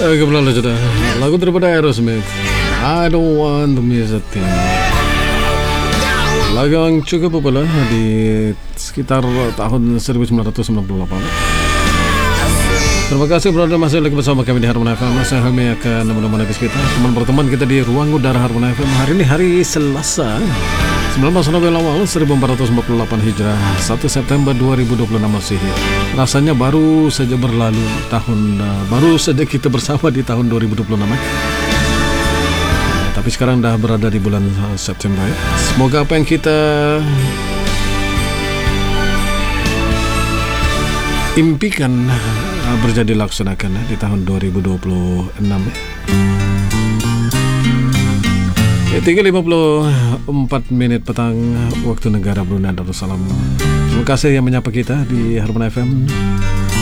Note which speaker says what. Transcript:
Speaker 1: Kembali sudah lagu daripada Aerosmith, I Don't Want to Miss a Thing. Lagu yang cukup populer di sekitar tahun 1998. Terima kasih berada masih lagi bersama kami di Harmony FM. Saya Helmi akan menemani kita teman berteman kita di ruang udara Harmony FM. Hari ini hari Selasa 19 November awal 1448 Hijrah, 1 September 2026 Masehi. Rasanya baru saja berlalu tahun, baru saja kita bersama di tahun 2026. Tapi sekarang dah berada di bulan September. Semoga apa yang kita impikan berjadi laksanakan di tahun 2026. 3:54 petang waktu negara Brunei Darussalam. Terima kasih yang menyapa kita di Harmony FM.